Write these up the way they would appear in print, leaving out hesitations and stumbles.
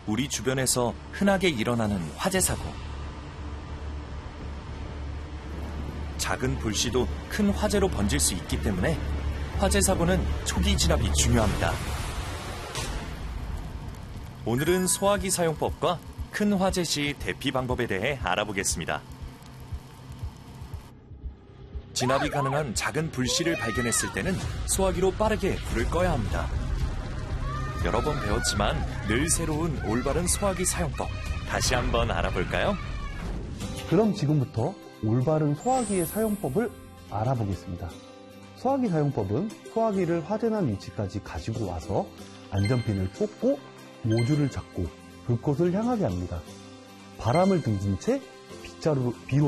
우리 주변에서 흔하게 일어나는 화재 사고. 작은 불씨도 큰 화재로 번질 수 있기 때문에 화재 사고는 초기 진압이 중요합니다. 오늘은 소화기 사용법과 큰 화재 시 대피 방법에 대해 알아보겠습니다. 진압이 가능한 작은 불씨를 발견했을 때는 소화기로 빠르게 불을 꺼야 합니다. 여러 번 배웠지만 늘 새로운 올바른 소화기 사용법, 다시 한번 알아볼까요? 그럼 지금부터 올바른 소화기의 사용법을 알아보겠습니다. 소화기 사용법은 소화기를 화재난 위치까지 가지고 와서 안전핀을 뽑고 모듈을 잡고 불꽃을 향하게 합니다. 바람을 등진 채 빗자루를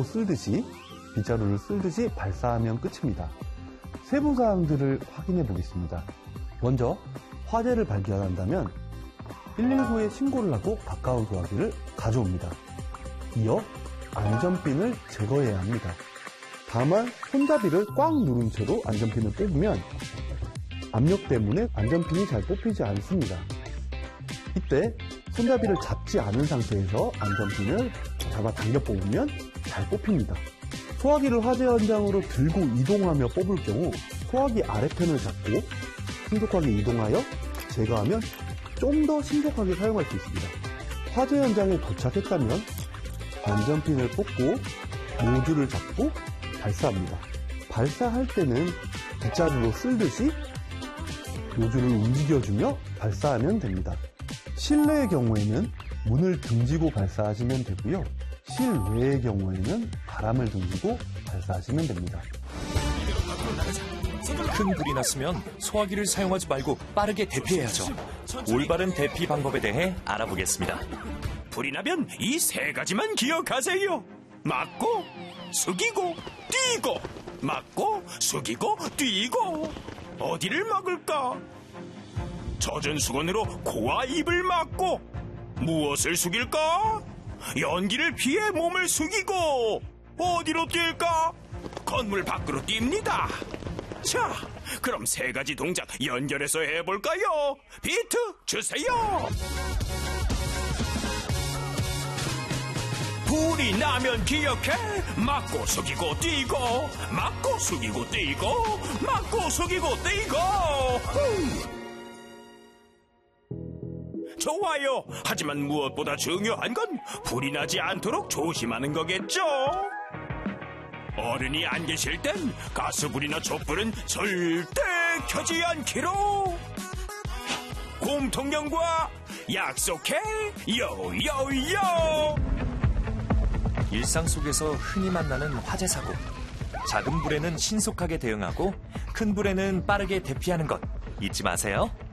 쓸듯이 발사하면 끝입니다. 세부 사항들을 확인해 보겠습니다. 먼저 화재를 발견한다면 119에 신고를 하고 가까운 소화기를 가져옵니다. 이어 안전핀을 제거해야 합니다. 다만 손잡이를 꽉 누른 채로 안전핀을 뽑으면 압력 때문에 안전핀이 잘 뽑히지 않습니다. 이때 손잡이를 잡지 않은 상태에서 안전핀을 잡아 당겨 뽑으면 잘 뽑힙니다. 소화기를 화재 현장으로 들고 이동하며 뽑을 경우 소화기 아래편을 잡고 신속하게 이동하여 제거하면 좀 더 신속하게 사용할 수 있습니다. 화재 현장에 도착했다면 안전핀을 뽑고 모듈을 잡고 발사합니다. 발사할 때는 빗자루로 쓸듯이 모듈을 움직여주며 발사하면 됩니다. 실내의 경우에는 문을 등지고 발사하시면 되고요. 실외의 경우에는 바람을 등지고 발사하시면 됩니다. 큰 불이 났으면 소화기를 사용하지 말고 빠르게 대피해야죠. 올바른 대피 방법에 대해 알아보겠습니다. 불이 나면 이 세 가지만 기억하세요. 막고, 숙이고, 뛰고. 막고, 숙이고, 뛰고. 어디를 막을까? 젖은 수건으로 코와 입을 막고. 무엇을 숙일까? 연기를 피해 몸을 숙이고. 어디로 뛸까? 건물 밖으로 뜁니다. 자, 그럼 세 가지 동작 연결해서 해볼까요? 비트 주세요. 불이 나면 기억해. 막고 숙이고 뛰고. 막고 숙이고 뛰고. 막고 숙이고 뛰고. 좋아요. 하지만 무엇보다 중요한 건 불이 나지 않도록 조심하는 거겠죠? 어른이 안 계실 땐 가스불이나 촛불은 절대 켜지 않기로. 곰통령과 약속해. 요요요. 일상 속에서 흔히 만나는 화재 사고. 작은 불에는 신속하게 대응하고 큰 불에는 빠르게 대피하는 것 잊지 마세요.